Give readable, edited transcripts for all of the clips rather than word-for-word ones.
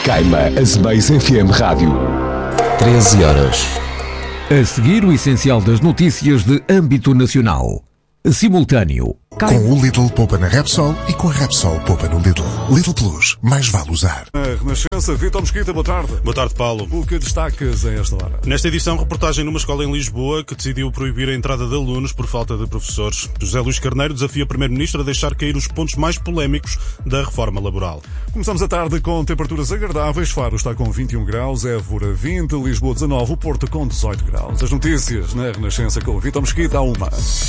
Caima Azemais FM Rádio. 13 horas. A seguir, o essencial das notícias de âmbito nacional. Simultâneo. Com o Lidl poupa na Repsol e com a Repsol poupa no Lidl. Lidl Plus, mais vale usar. A Renascença, Vítor Mesquita, boa tarde. Boa tarde, Paulo. O que destacas a esta hora? Nesta edição, reportagem numa escola em Lisboa que decidiu proibir a entrada de alunos por falta de professores. José Luís Carneiro desafia o Primeiro-Ministro a deixar cair os pontos mais polémicos da reforma laboral. Começamos a tarde com temperaturas agradáveis. Faro está com 21 graus, Évora 20, Lisboa 19, o Porto com 18 graus. As notícias na Renascença com o Vítor Mesquita, uma.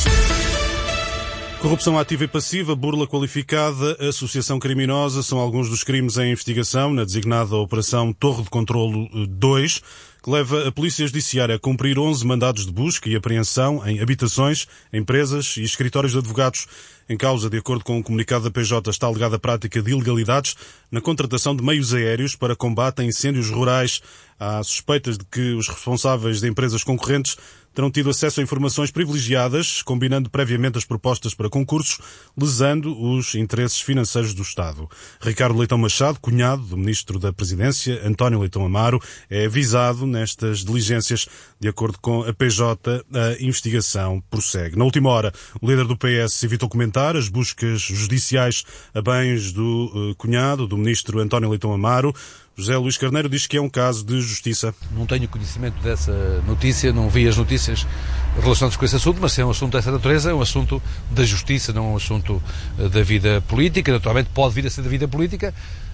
Corrupção ativa e passiva, burla qualificada, associação criminosa são alguns dos crimes em investigação na designada Operação Torre de Controlo 2, que leva a Polícia Judiciária a cumprir 11 mandados de busca e apreensão em habitações, empresas e escritórios de advogados. Em causa, de acordo com o comunicado da PJ, está alegada a prática de ilegalidades na contratação de meios aéreos para combate a incêndios rurais. Há suspeitas de que os responsáveis de empresas concorrentes terão tido acesso a informações privilegiadas, combinando previamente as propostas para concursos, lesando os interesses financeiros do Estado. Ricardo Leitão Machado, cunhado do Ministro da Presidência, António Leitão Amaro, é avisado nestas diligências. De acordo com a PJ, a investigação prossegue. Na última hora, o líder do PS evitou comentar as buscas judiciais a bens do cunhado do Ministro António Leitão Amaro. José Luís Carneiro diz que é um caso de justiça. Não tenho conhecimento dessa notícia, não vi as notícias relacionadas com esse assunto, mas se é um assunto dessa natureza, é um assunto da justiça, não é um assunto da vida política. Naturalmente pode vir a ser da vida política,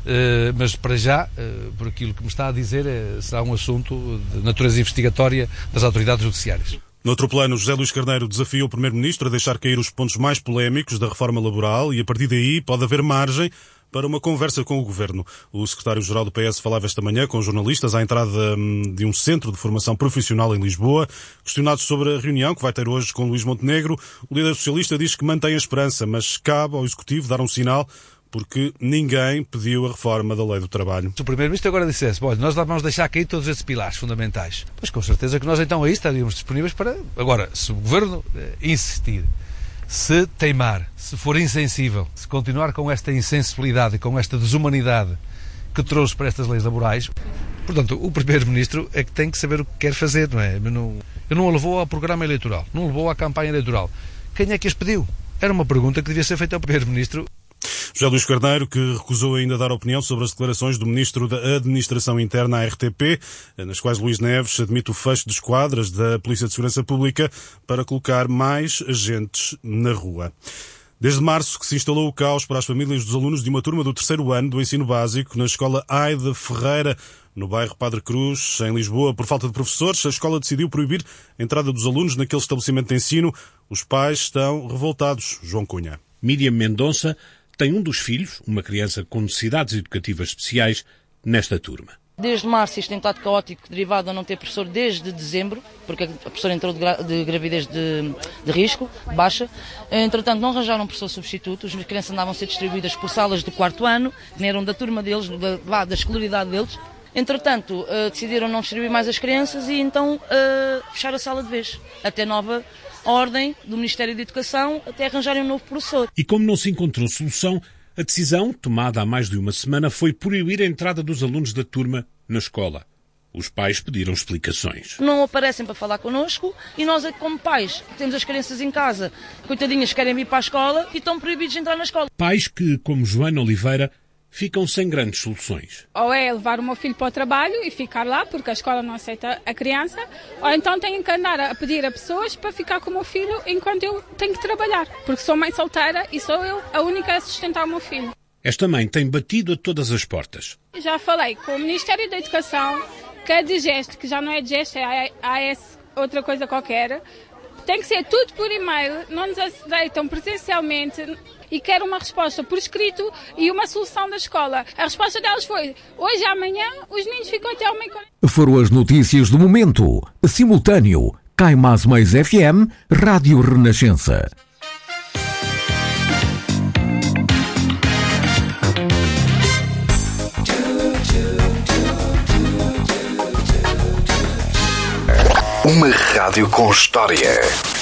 mas para já, por aquilo que me está a dizer, será um assunto de natureza investigatória das autoridades judiciárias. Noutro plano, José Luís Carneiro desafia o Primeiro-Ministro a deixar cair os pontos mais polémicos da reforma laboral e, a partir daí, pode haver margem para uma conversa com o Governo. O secretário-geral do PS falava esta manhã com jornalistas à entrada de um centro de formação profissional em Lisboa. Questionado sobre a reunião que vai ter hoje com Luís Montenegro, o líder socialista diz que mantém a esperança, mas cabe ao Executivo dar um sinal, porque ninguém pediu a reforma da Lei do Trabalho. Se o Primeiro-Ministro agora dissesse, olha, nós vamos deixar cair todos esses pilares fundamentais, mas com certeza que nós então aí estaríamos disponíveis para... Agora, se o Governo insistir, se teimar, se for insensível, se continuar com esta insensibilidade e com esta desumanidade que trouxe para estas leis laborais, portanto, o Primeiro-Ministro é que tem que saber o que quer fazer, não é? Eu não o levou ao programa eleitoral, não o levou à campanha eleitoral. Quem é que as pediu? Era uma pergunta que devia ser feita ao Primeiro-Ministro. José Luís Carneiro, que recusou ainda dar opinião sobre as declarações do Ministro da Administração Interna à RTP, nas quais Luís Neves admite o fecho de esquadras da Polícia de Segurança Pública para colocar mais agentes na rua. Desde março que se instalou o caos para as famílias dos alunos de uma turma do 3º ano do ensino básico na escola Aida Ferreira, no bairro Padre Cruz, em Lisboa. Por falta de professores, a escola decidiu proibir a entrada dos alunos naquele estabelecimento de ensino. Os pais estão revoltados. João Cunha. Miriam Mendonça tem um dos filhos, uma criança com necessidades educativas especiais, nesta turma. Desde março isto tem estado caótico, derivado a não ter professor desde dezembro, porque a professora entrou de gravidez de risco, baixa. Entretanto, não arranjaram um professor substituto, as crianças andavam a ser distribuídas por salas do 4º ano, que eram da turma deles, da escolaridade deles. Entretanto, decidiram não distribuir mais as crianças e então fechar a sala de vez, até nova ordem do Ministério da Educação, até arranjarem um novo professor. E como não se encontrou solução, a decisão, tomada há mais de uma semana, foi proibir a entrada dos alunos da turma na escola. Os pais pediram explicações. Não aparecem para falar connosco e nós, como pais, temos as crianças em casa, coitadinhas, querem vir para a escola e estão proibidos de entrar na escola. Pais que, como Joana Oliveira, ficam sem grandes soluções. Ou é levar o meu filho para o trabalho e ficar lá, porque a escola não aceita a criança, ou então tenho que andar a pedir a pessoas para ficar com o meu filho enquanto eu tenho que trabalhar, porque sou mãe solteira e sou eu a única a sustentar o meu filho. Esta mãe tem batido a todas as portas. Já falei com o Ministério da Educação, que é de gesto, que já não é de gesto, é AS, outra coisa qualquer. Tem que ser tudo por e-mail, não nos aceitam presencialmente e quero uma resposta por escrito e uma solução da escola. A resposta delas foi, hoje e amanhã os meninos ficam até ao meio-dia. Foram as notícias do momento. Simultâneo, Caima Azemais FM, Rádio Renascença. Uma rádio com história.